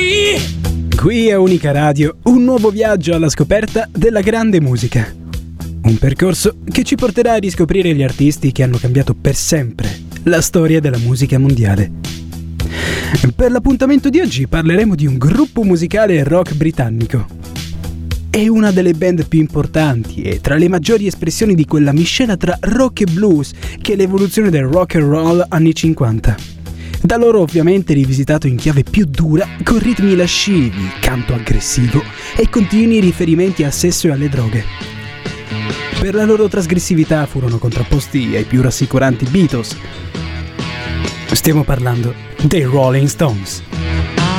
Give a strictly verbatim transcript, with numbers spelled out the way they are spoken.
Qui a Unica Radio, un nuovo viaggio alla scoperta della grande musica. Un percorso che ci porterà a riscoprire gli artisti che hanno cambiato per sempre la storia della musica mondiale. Per l'appuntamento di oggi parleremo di un gruppo musicale rock britannico. È una delle band più importanti e tra le maggiori espressioni di quella miscela tra rock e blues che è l'evoluzione del rock and roll anni cinquanta. Da loro ovviamente rivisitato in chiave più dura, con ritmi lascivi, canto aggressivo e continui riferimenti al sesso e alle droghe. Per la loro trasgressività furono contrapposti ai più rassicuranti Beatles. Stiamo parlando dei Rolling Stones.